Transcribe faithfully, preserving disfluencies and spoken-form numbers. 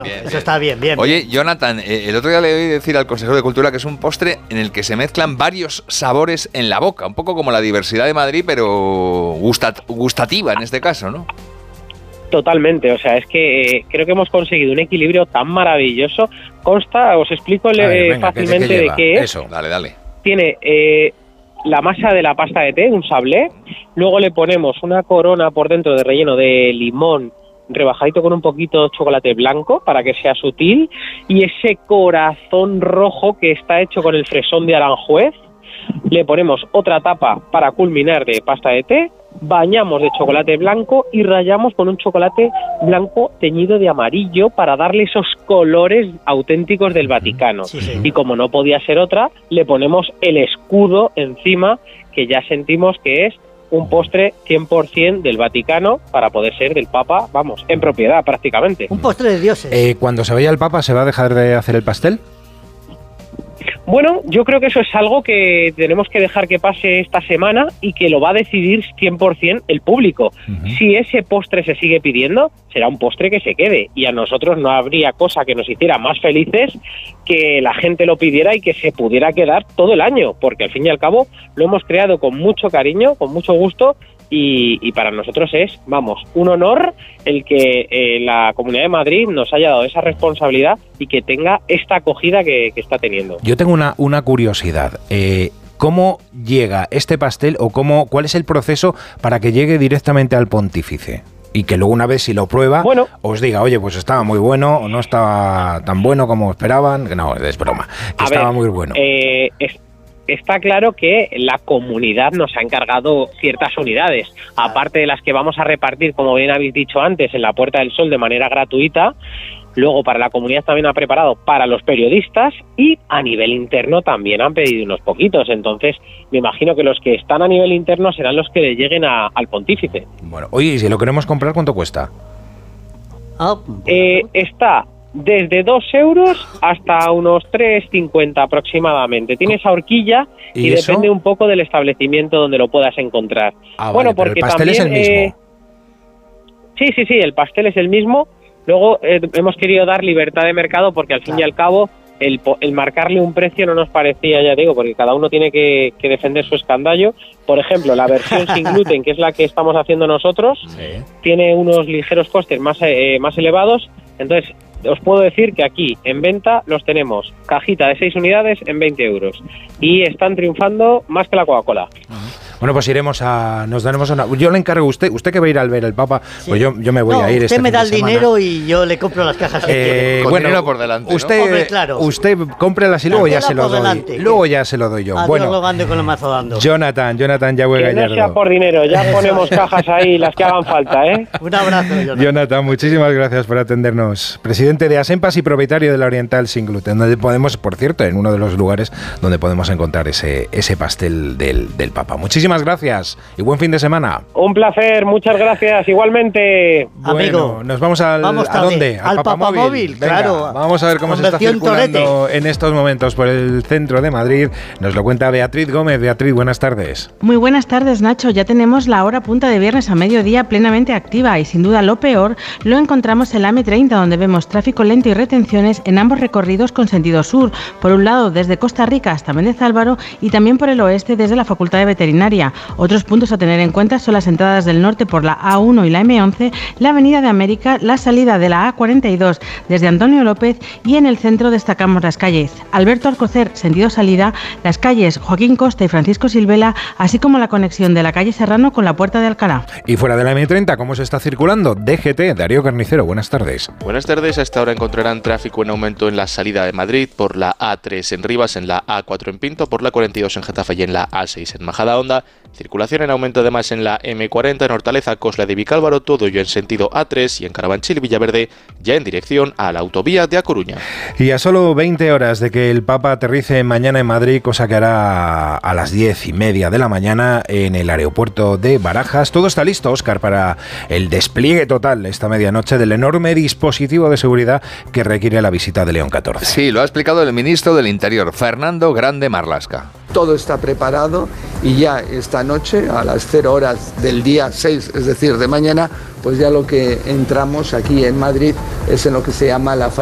Bien, Eso bien. está bien, bien. Oye, Jonathan, eh, el otro día le oí decir al consejero de Cultura que es un postre en el que se mezclan varios sabores en la boca, un poco como la diversidad de Madrid, pero gustat- gustativa en este caso, ¿no? Totalmente, o sea, es que eh, creo que hemos conseguido un equilibrio tan maravilloso. Consta, os explico A ver, eh, venga, ¿qué- fácilmente qué de lleva? qué es. Eso. Dale, dale. Tiene eh, la masa de la pasta de té, un sablé, luego le ponemos una corona por dentro de relleno de limón, rebajadito con un poquito de chocolate blanco para que sea sutil, y ese corazón rojo que está hecho con el fresón de Aranjuez. Le ponemos otra tapa para culminar de pasta de té, bañamos de chocolate blanco y rallamos con un chocolate blanco teñido de amarillo para darle esos colores auténticos del Vaticano. Sí, sí. Y como no podía ser otra, le ponemos el escudo encima, que ya sentimos que es un postre cien por ciento del Vaticano para poder ser del Papa, vamos, en propiedad prácticamente. Un postre de dioses. Eh, cuando se vaya el Papa, ¿se va a dejar de hacer el pastel? Bueno, yo creo que eso es algo que tenemos que dejar que pase esta semana y que lo va a decidir cien por ciento el público. Uh-huh. Si ese postre se sigue pidiendo, será un postre que se quede, y a nosotros no habría cosa que nos hiciera más felices que la gente lo pidiera y que se pudiera quedar todo el año, porque al fin y al cabo lo hemos creado con mucho cariño, con mucho gusto, y, y para nosotros es, vamos, un honor el que eh, la Comunidad de Madrid nos haya dado esa responsabilidad y que tenga esta acogida que, que está teniendo. Yo tengo una, una curiosidad. Eh, ¿Cómo llega este pastel o cómo, cuál es el proceso para que llegue directamente al pontífice? Y que luego una vez si lo prueba, Bueno. os diga, oye, pues estaba muy bueno o no estaba tan bueno como esperaban. No, es broma, que A estaba ver, muy bueno. eh, es- está claro que la comunidad nos ha encargado ciertas unidades, aparte de las que vamos a repartir, como bien habéis dicho antes, en la Puerta del Sol de manera gratuita. Luego para la comunidad también ha preparado para los periodistas, y a nivel interno también han pedido unos poquitos. Entonces me imagino que los que están a nivel interno serán los que le lleguen a- al pontífice. Bueno, oye, y si lo queremos comprar, ¿cuánto cuesta? Ah, Eh, está desde dos euros hasta unos tres cincuenta aproximadamente. Tiene esa horquilla y, ¿Y eso? depende un poco del establecimiento donde lo puedas encontrar. Ah, bueno, vale, pero el porque pastel es también, el mismo. eh, sí, sí, sí, el pastel es el mismo. Luego eh, hemos querido dar libertad de mercado porque al fin y al cabo el, po- el marcarle un precio no nos parecía, ya digo, porque cada uno tiene que, que defender su escandallo. Por ejemplo, la versión sin gluten, que es la que estamos haciendo nosotros, Sí. tiene unos ligeros costes más, eh, más elevados. Entonces, os puedo decir que aquí en venta los tenemos cajita de seis unidades en veinte euros y están triunfando más que la Coca-Cola. Bueno, pues iremos a... Nos daremos una... Yo le encargo a usted, usted que va a ir al ver el Papa, sí. pues yo, yo me voy No, a ir usted este me fin da de el semana. dinero y yo le compro las cajas que Eh, quiere. Con bueno, dinero por delante, ¿no? usted, Hombre, claro. usted cómprelas y luego ya Cártela se lo por doy. delante. Luego ya se lo doy yo. Adiós, Bueno, lo ande con el mazo dando. Jonathan, Jonathan Yahweh Que no sea Gallardo. por dinero, ya ponemos cajas ahí, las que hagan falta, ¿eh? Un abrazo, Jonathan. Jonathan, muchísimas gracias por atendernos. Presidente de Asempas y propietario de la Oriental Sin Gluten, donde podemos, por cierto, en uno de los lugares donde podemos encontrar ese, ese pastel del, del Papa. Muchísimas gracias y buen fin de semana. Un placer, muchas gracias, igualmente. Amigo, Bueno, nos vamos al vamos ¿a tarde. dónde? Al Papamóvil, Venga, claro. Vamos a ver cómo se está Conversión circulando en estos momentos por el centro de Madrid. Nos lo cuenta Beatriz Gómez. Beatriz, buenas tardes. Muy buenas tardes, Nacho. Ya tenemos la hora punta de viernes a mediodía plenamente activa y sin duda lo peor lo encontramos en la eme treinta, donde vemos tráfico lento y retenciones en ambos recorridos con sentido sur. Por un lado desde Costa Rica hasta Méndez Álvaro y también por el oeste desde la Facultad de Veterinaria. Otros puntos a tener en cuenta son las entradas del norte por la A uno y la eme once, la Avenida de América, la salida de la A cuarenta y dos desde Antonio López y en el centro destacamos las calles Alberto Alcocer, sentido salida, las calles Joaquín Costa y Francisco Silvela, así como la conexión de la calle Serrano con la Puerta de Alcalá. Y fuera de la eme treinta, ¿cómo se está circulando? D G T, Darío Carnicero, buenas tardes. Buenas tardes, a esta hora encontrarán tráfico en aumento en la salida de Madrid por la A tres en Rivas, en la A cuatro en Pinto, por la cuarenta y dos en Getafe y en la A seis en Majadahonda. Circulación en aumento además en la eme cuarenta en Hortaleza, Cosla de Vicálvaro, todo ello en sentido A tres, y en Carabanchil y Villaverde ya en dirección a la autovía de A Coruña. Y a solo veinte horas de que el Papa aterrice mañana en Madrid, cosa que hará a las diez y media de la mañana en el aeropuerto de Barajas, todo está listo, Óscar, para el despliegue total esta medianoche del enorme dispositivo de seguridad que requiere la visita de León catorce. Sí, lo ha explicado el ministro del Interior, Fernando Grande Marlaska. todo está preparado y ya esta noche, a las cero horas del día seis, es decir, de mañana, pues ya lo que entramos aquí en Madrid es en lo que se llama la